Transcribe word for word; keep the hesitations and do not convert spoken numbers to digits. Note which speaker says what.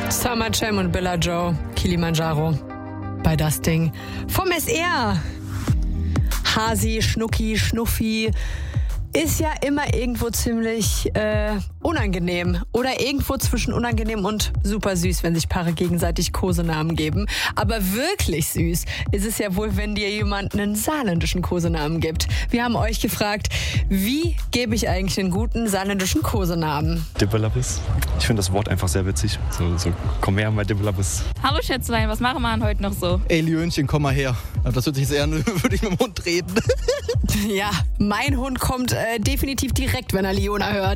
Speaker 1: Summer Jam und Billa Joe, Kilimanjaro. Bei das Ding. Vom S R. Hasi, Schnucki, Schnuffi. Ist ja immer irgendwo ziemlich äh, unangenehm. Oder irgendwo zwischen unangenehm und super süß, wenn sich Paare gegenseitig Kosenamen geben. Aber wirklich süß ist es ja wohl, wenn dir jemand einen saarländischen Kosenamen gibt. Wir haben euch gefragt, wie gebe ich eigentlich einen guten saarländischen Kosenamen?
Speaker 2: Dibbelabis. Ich finde das Wort einfach sehr witzig. So, so komm her, mein Dibbelabis.
Speaker 3: Hallo Schätzlein, was machen wir denn heute noch so?
Speaker 4: Ey, Liönchen, komm mal her. Das hört sich sehr an, würde ich mit dem Hund reden.
Speaker 1: Ja, mein Hund kommt äh, definitiv direkt, wenn er Leona hört.